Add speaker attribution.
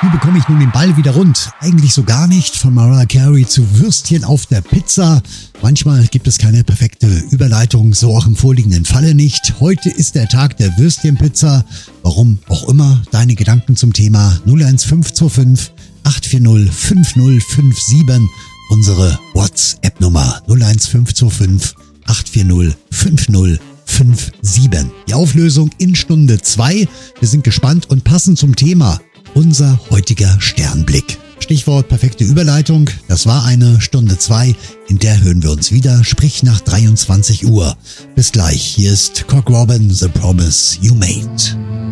Speaker 1: Wie bekomme ich nun den Ball wieder rund? Eigentlich so gar nicht. Von Mariah Carey zu Würstchen auf der Pizza. Manchmal gibt es keine perfekte Überleitung, so auch im vorliegenden Falle nicht. Heute ist der Tag der Würstchenpizza. Warum auch immer, deine Gedanken zum Thema 01525 840 5057. Unsere WhatsApp-Nummer 01525 840 5057. Die Auflösung in Stunde 2. Wir sind gespannt und passend zum Thema unser heutiger Sternblick. Stichwort perfekte Überleitung. Das war eine Stunde 2, in der hören wir uns wieder, sprich nach 23 Uhr. Bis gleich. Hier ist Cock Robin, The Promise You Made.